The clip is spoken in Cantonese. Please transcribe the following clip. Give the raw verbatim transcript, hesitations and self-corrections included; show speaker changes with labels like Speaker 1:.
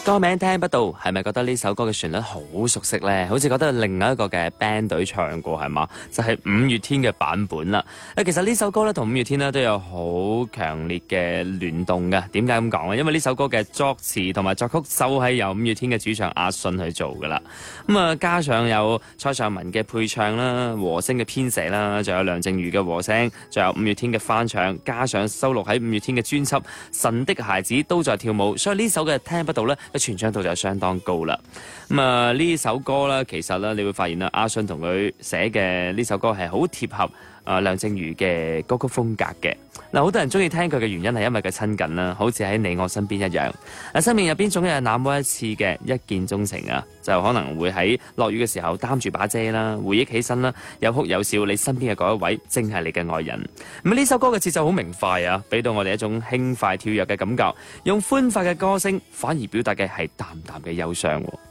Speaker 1: 歌名聽不到，係咪覺得呢首歌嘅旋律好熟悉呢？好似覺得另外一個嘅 band 隊唱過係嘛？就係、是、五月天嘅版本啦。誒，其實呢首歌咧同五月天咧都有好強烈嘅聯動嘅。點解咁講咧？因為呢首歌嘅作詞同埋作曲就係由五月天嘅主唱阿信去做噶啦。咁啊，加上有蔡尚文嘅配唱啦、和聲嘅編寫啦，仲有梁靜茹嘅和聲，仲有五月天嘅翻唱，加上收錄喺五月天嘅專輯《神的孩子都在跳舞》，所以呢首嘅聽不到咧，嘅傳唱度就相當高啦。咁啊，呢首歌咧，其實咧，你會發現啦，阿信同佢寫嘅呢首歌係好貼合啊梁靜茹嘅歌曲風格嘅。嗱，好多人中意聽佢嘅原因係因為佢親近啦，好似喺你我身邊一樣。嗱，生命入邊總有那麼一次嘅一見鍾情啊，就可能會喺落雨嘅時候擔住把遮啦，回憶起身啦，有哭有笑，你身邊嘅嗰一位正係你嘅愛人。咁呢首歌嘅節奏好明快啊，俾到我哋一種輕快跳躍嘅感覺，用歡快嘅歌聲反而表達嘅係淡淡嘅憂傷。